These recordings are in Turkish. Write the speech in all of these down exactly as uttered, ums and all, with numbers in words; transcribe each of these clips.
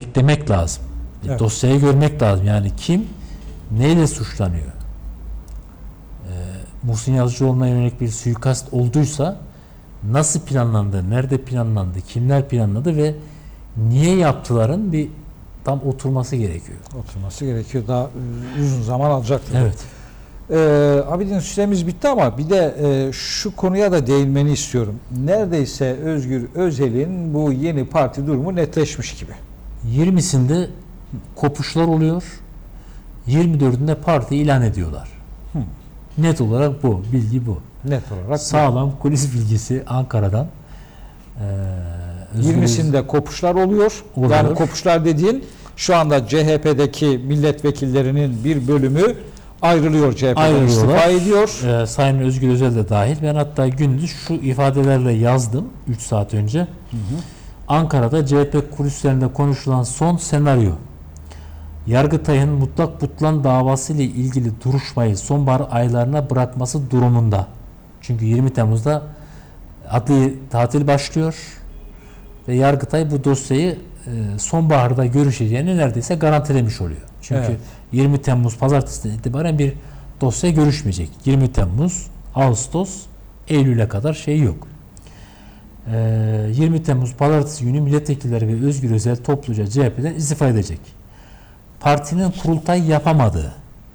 beklemek lazım. Evet. Dosyayı görmek lazım. Yani kim neyle suçlanıyor? Ee, Muhsin Yazıcıoğlu'na yönelik bir suikast olduysa nasıl planlandı, nerede planlandı, kimler planladı ve niye yaptıların bir tam oturması gerekiyor. Oturması gerekiyor. Daha e, uzun zaman alacaktır. Evet. Ee, Abidin, süremiz bitti ama bir de e, şu konuya da değinmeni istiyorum. Neredeyse Özgür Özel'in bu yeni parti durumu netleşmiş gibi. yirmisinde kopuşlar oluyor. yirmi dördünde parti ilan ediyorlar. Hı. Net olarak bu. Bilgi bu. Net olarak. Sağlam kulis bilgisi Ankara'dan. Ee, yirmisinde kopuşlar oluyor. oluyor. Yani kopuşlar dediğin şu anda C H P'deki milletvekillerinin bir bölümü ayrılıyor, C H P'den istifa ediyor. Ee, Sayın Özgür Özel de dahil. Ben hatta gündüz şu ifadelerle yazdım üç saat önce. Hı hı. Ankara'da C H P kulislerinde konuşulan son senaryo. Yargıtay'ın mutlak butlan davası ile ilgili duruşmayı sonbahar aylarına bırakması durumunda. Çünkü yirmi Temmuz'da adli tatil başlıyor ve Yargıtay bu dosyayı e, sonbaharda görüşeceğini neredeyse garantilemiş oluyor. Çünkü evet. yirmi Temmuz pazartesinden itibaren bir dosya görüşmeyecek. yirmi Temmuz, Ağustos, Eylül'e kadar şey yok. E, yirmi Temmuz pazartesi günü milletvekilleri ve Özgür Özel topluca C H P'den istifa edecek. Partinin kurultay yapamadığı,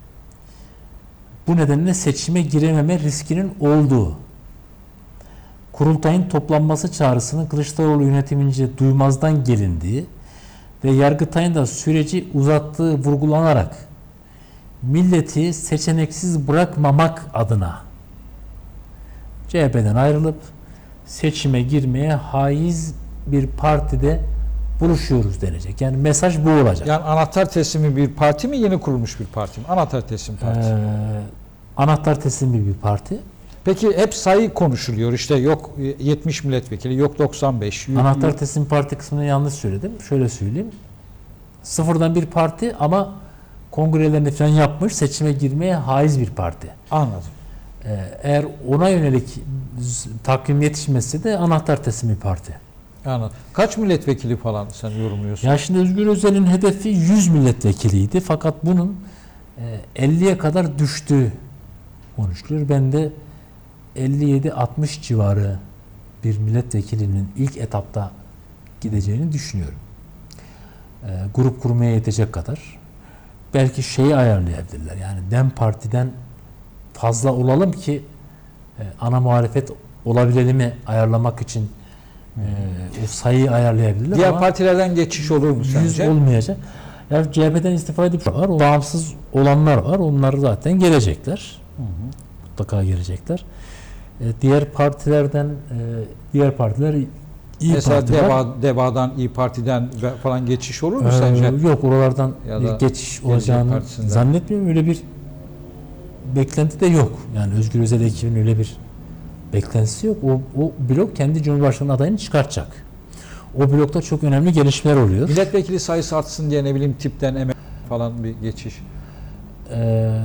bu nedenle seçime girememe riskinin olduğu, kurultayın toplanması çağrısını Kılıçdaroğlu yönetimince duymazdan gelindiği ve Yargıtay'ın da süreci uzattığı vurgulanarak milleti seçeneksiz bırakmamak adına C H P'den ayrılıp seçime girmeye haiz bir partide buluşuyoruz denecek. Yani mesaj bu olacak. Yani anahtar teslimi bir parti mi, yeni kurulmuş bir parti mi? Anahtar teslim partisi. Ee, anahtar teslimli bir parti. Peki hep sayı konuşuluyor. İşte yok yetmiş milletvekili, yok doksan beş. Anahtar yok. Teslim parti kısmını yanlış söyledim. Şöyle söyleyeyim. Sıfırdan bir parti ama kongrelerini falan yapmış, seçime girmeye haiz bir parti. Anladım. Ee, eğer ona yönelik takvim yetişmezse de anahtar teslimli parti. Anladım. Kaç milletvekili falan sen yorumluyorsun? Ya şimdi Özgür Özel'in hedefi yüz milletvekiliydi. Fakat bunun elliye kadar düştüğü konuşuluyor. Ben de elli yedi altmış civarı bir milletvekilinin ilk etapta gideceğini düşünüyorum. E, grup kurmaya yetecek kadar. Belki şeyi ayarlayabilirler. Yani DEM Parti'den fazla olalım ki e, ana muhalefet olabileni ayarlamak için e, o sayıyı ayarlayabilirler. Diğer ama partilerden geçiş olur mu sence? yüz olmayacak. Yani C H P'den istifa edip var. O bağımsız olanlar var. Onlar zaten gelecekler. Hı hı. Mutlaka gelecekler. E, diğer partilerden e, diğer partiler İyi Mesela Parti Deva, var. Deva'dan, İyi Parti'den falan geçiş olur mu ee, sence? Yok, oralardan Ya bir geçiş olacağını zannetmiyorum. Öyle bir beklenti de yok. Yani Özgür Özel ekibinin öyle bir beklentisi yok. O, o blok kendi Cumhurbaşkanı adayını çıkartacak. O blokta çok önemli gelişmeler oluyor. Milletvekili sayısı artsın diye ne bileyim tipten emek falan bir geçiş. Ee,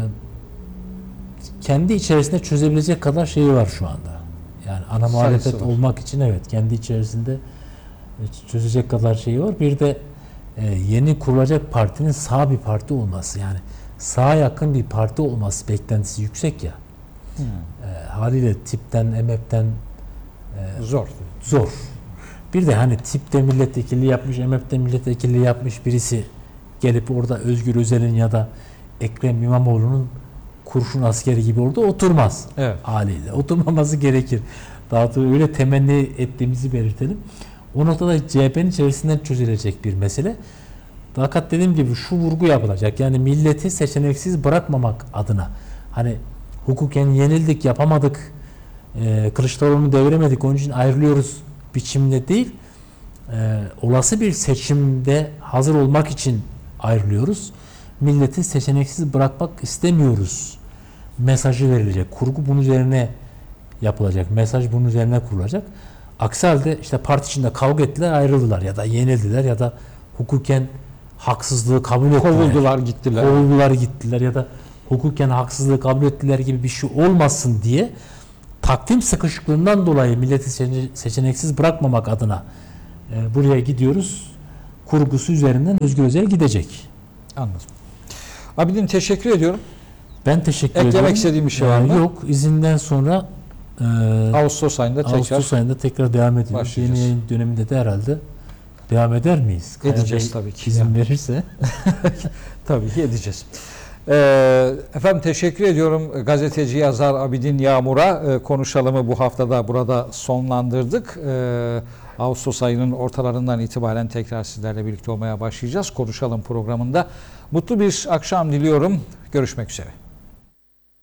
kendi içerisinde çözebilecek kadar şeyi var şu anda. Yani ana muhalefet olmak için evet kendi içerisinde çözecek kadar şeyi var. Bir de e, yeni kurulacak partinin sağ bir parti olması, yani sağa yakın bir parti olması beklentisi yüksek ya. Hmm. E, haliyle tipten, M H P'ten e, zor. Zor. Bir de hani tipte milletvekilliği yapmış, M H P'de milletvekilliği yapmış birisi gelip orada Özgür Özel'in ya da Ekrem İmamoğlu'nun kurşun askeri gibi orada oturmaz. Evet. Haliyle. Oturmaması gerekir. Daha da öyle temenni ettiğimizi belirtelim. O noktada C H P'nin içerisinden çözülecek bir mesele. Fakat dediğim gibi şu vurgu yapılacak. Yani milleti seçeneksiz bırakmamak adına. Hani hukuken yenildik, yapamadık, e, Kılıçdaroğlu'nu deviremedik, onun için ayrılıyoruz biçimde değil. E, olası bir seçimde hazır olmak için ayrılıyoruz. Milleti seçeneksiz bırakmak istemiyoruz mesajı verilecek. Kurgu bunun üzerine yapılacak. Mesaj bunun üzerine kurulacak. Aksi halde işte parti içinde kavga ettiler, ayrıldılar ya da yenildiler ya da hukuken haksızlığı kabul ettiler. Kovuldular gittiler. Kovuldular gittiler ya da hukuken haksızlığı kabul ettiler gibi bir şey olmasın diye takvim sıkışıklığından dolayı milleti seçeneksiz bırakmamak adına e, buraya gidiyoruz. kurgusu üzerinden Özgür Özel gidecek. Anladım. Abidin teşekkür ediyorum. Ben teşekkür Eklemek ediyorum. istediğim bir şey var Ee, mı? Yok. İzinden sonra e, Ağustos ayında tekrar Ağustos ayında tekrar devam ediyoruz. başlayacağız. Yeni yayın döneminde de herhalde devam eder miyiz? Kaya Edeceğiz Bey tabii ki. İzin Yani. verirse. Tabii ki edeceğiz. Ee, efendim teşekkür ediyorum gazeteci yazar Abidin Yağmur'a. Ee, konuşalımı bu haftada burada sonlandırdık. Ee, Ağustos ayının ortalarından itibaren tekrar sizlerle birlikte olmaya başlayacağız. Konuşalım programında. Mutlu bir akşam diliyorum. Görüşmek üzere.